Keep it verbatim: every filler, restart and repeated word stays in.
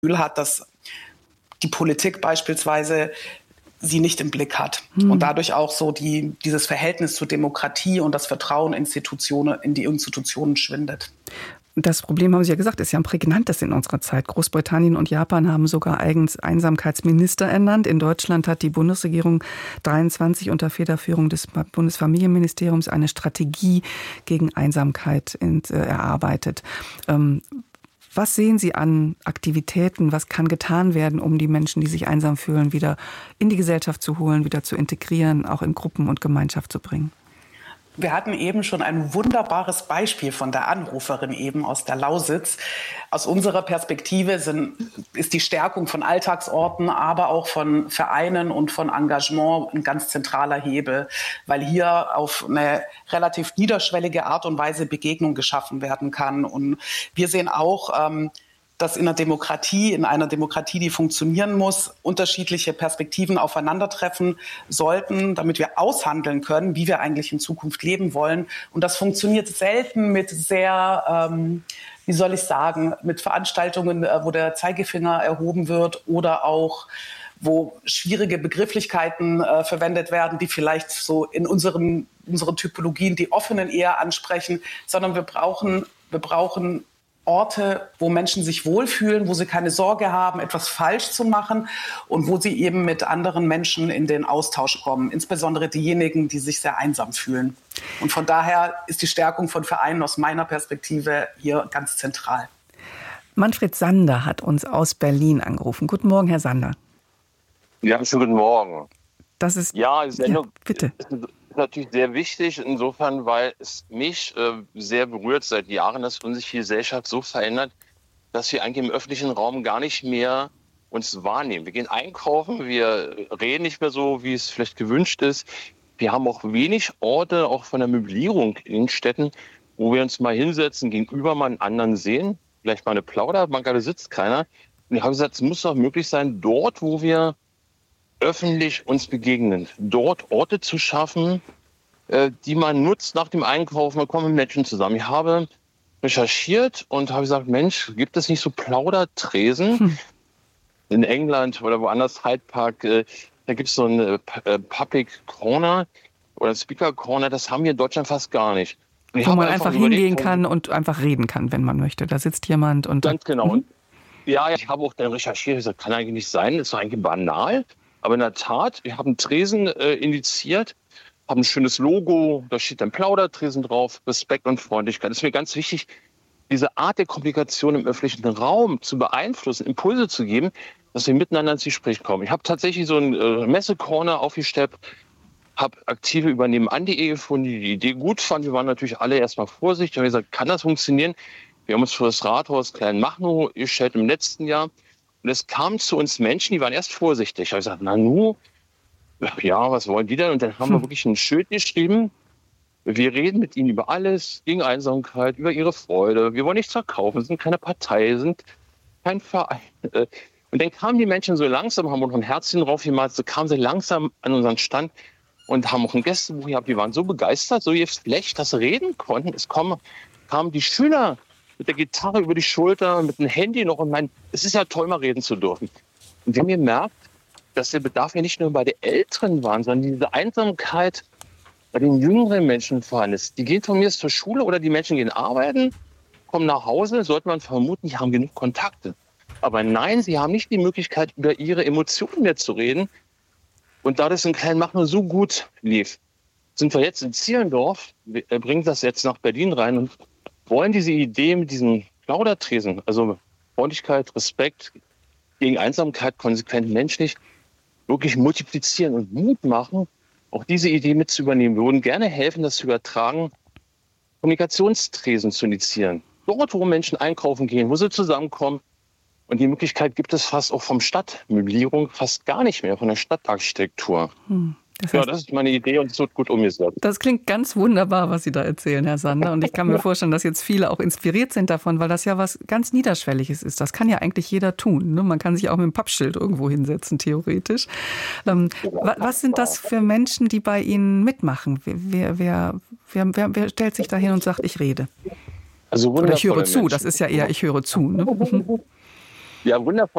Gefühl hat, dass die Politik beispielsweise sie nicht im Blick hat. Hm. Und dadurch auch so die, dieses Verhältnis zur Demokratie und das Vertrauen Institutionen, in die Institutionen schwindet. Das Problem, haben Sie ja gesagt, ist ja ein prägnantes in unserer Zeit. Großbritannien und Japan haben sogar eigens Einsamkeitsminister ernannt. In Deutschland hat die Bundesregierung dreiundzwanzig unter Federführung des Bundesfamilienministeriums eine Strategie gegen Einsamkeit erarbeitet. Ähm, Was sehen Sie an Aktivitäten? Was kann getan werden, um die Menschen, die sich einsam fühlen, wieder in die Gesellschaft zu holen, wieder zu integrieren, auch in Gruppen und Gemeinschaft zu bringen? Wir hatten eben schon ein wunderbares Beispiel von der Anruferin eben aus der Lausitz. Aus unserer Perspektive sind, ist die Stärkung von Alltagsorten, aber auch von Vereinen und von Engagement ein ganz zentraler Hebel, weil hier auf eine relativ niederschwellige Art und Weise Begegnung geschaffen werden kann. Und wir sehen auch, ähm, dass in einer Demokratie, in einer Demokratie, die funktionieren muss, unterschiedliche Perspektiven aufeinandertreffen sollten, damit wir aushandeln können, wie wir eigentlich in Zukunft leben wollen. Und das funktioniert selten mit sehr, ähm, wie soll ich sagen, mit Veranstaltungen, wo der Zeigefinger erhoben wird oder auch wo schwierige Begrifflichkeiten äh, verwendet werden, die vielleicht so in unseren, unseren Typologien die Offenen eher ansprechen, sondern wir brauchen, wir brauchen Orte, wo Menschen sich wohlfühlen, wo sie keine Sorge haben, etwas falsch zu machen und wo sie eben mit anderen Menschen in den Austausch kommen, insbesondere diejenigen, die sich sehr einsam fühlen. Und von daher ist die Stärkung von Vereinen aus meiner Perspektive hier ganz zentral. Manfred Sander hat uns aus Berlin angerufen. Guten Morgen, Herr Sander. Ja, schönen guten Morgen. Das ist ja, die Sendung ja, bitte. ist natürlich sehr wichtig, insofern, weil es mich äh, sehr berührt seit Jahren, dass uns sich die Gesellschaft so verändert, dass wir eigentlich im öffentlichen Raum gar nicht mehr uns wahrnehmen. Wir gehen einkaufen, wir reden nicht mehr so, wie es vielleicht gewünscht ist. Wir haben auch wenig Orte, auch von der Möblierung in den Städten, wo wir uns mal hinsetzen, gegenüber mal einen anderen sehen, vielleicht mal eine Plauderbank, da sitzt keiner. Und ich habe gesagt, es muss doch möglich sein, dort, wo wir öffentlich uns begegnen, dort Orte zu schaffen, äh, die man nutzt nach dem Einkaufen, man kommt mit Menschen zusammen. Ich habe recherchiert und habe gesagt, Mensch, gibt es nicht so Plaudertresen? Hm. In England oder woanders, Hyde Park, äh, da gibt es so eine äh, Public Corner oder Speaker Corner, das haben wir in Deutschland fast gar nicht. Wo man einfach, einfach hingehen kann und einfach reden kann, wenn man möchte. Da sitzt jemand und... Ganz genau. Mhm. Und, ja, ich habe auch dann recherchiert, ich gesagt, kann eigentlich nicht sein, das ist doch eigentlich banal. Aber in der Tat, wir haben einen Tresen äh, indiziert, haben ein schönes Logo, da steht dann Plaudertresen drauf, Respekt und Freundlichkeit. Es ist mir ganz wichtig, diese Art der Kommunikation im öffentlichen Raum zu beeinflussen, Impulse zu geben, dass wir miteinander ins Gespräch kommen. Ich habe tatsächlich so einen äh, Messecorner aufgesteppt, habe aktive Übernehmen an die Ehe gefunden, die die Idee gut fanden. Wir waren natürlich alle erstmal vorsichtig, haben gesagt, kann das funktionieren? Wir haben uns für das Rathaus Kleinmachnow gestellt im letzten Jahr. Und es kamen zu uns Menschen, die waren erst vorsichtig. Ich habe gesagt, na nu, ja, was wollen die denn? Und dann haben hm. wir wirklich ein Schild geschrieben. Wir reden mit ihnen über alles, gegen Einsamkeit, über ihre Freude. Wir wollen nichts verkaufen, sind keine Partei, sind kein Verein. Und dann kamen die Menschen so langsam, haben noch ein Herzchen drauf gemalt, so kamen sie langsam an unseren Stand und haben auch ein Gästebuch gehabt. Die waren so begeistert, so geflecht, dass sie reden konnten. Es kommen, kamen die Schüler mit der Gitarre über die Schulter, mit dem Handy noch und meinen, es ist ja toll, mal reden zu dürfen. Und wir haben gemerkt, dass der Bedarf ja nicht nur bei den Älteren war, sondern diese Einsamkeit bei den jüngeren Menschen vorhanden ist. Die gehen von mir zur Schule oder die Menschen gehen arbeiten, kommen nach Hause, sollte man vermuten, die haben genug Kontakte. Aber nein, sie haben nicht die Möglichkeit, über ihre Emotionen mehr zu reden. Und da das in Kleinmachnow so gut lief, sind wir jetzt in Zehlendorf, wir bringen das jetzt nach Berlin rein und wollen diese Idee mit diesem Plaudertresen, also Freundlichkeit, Respekt gegen Einsamkeit, konsequent menschlich, wirklich multiplizieren und Mut machen, auch diese Idee mit zu übernehmen. Wir würden gerne helfen, das zu übertragen, Kommunikationstresen zu initiieren. Dort, wo Menschen einkaufen gehen, wo sie zusammenkommen. Und die Möglichkeit gibt es fast auch vom Stadtmöblierung fast gar nicht mehr, von der Stadtarchitektur. Hm. Das heißt, ja, das ist meine Idee und es wird gut umgesetzt. Das klingt ganz wunderbar, was Sie da erzählen, Herr Sander. Und ich kann mir vorstellen, dass jetzt viele auch inspiriert sind davon, weil das ja was ganz Niederschwelliges ist. Das kann ja eigentlich jeder tun. Ne? Man kann sich auch mit einem Pappschild irgendwo hinsetzen, theoretisch. Ähm, was sind das für Menschen, die bei Ihnen mitmachen? Wer, wer, wer, wer, wer stellt sich da hin und sagt, ich rede? Also Oder ich höre zu, Menschen. Das ist ja eher, ich höre zu. Ne? Ja, wundervoll.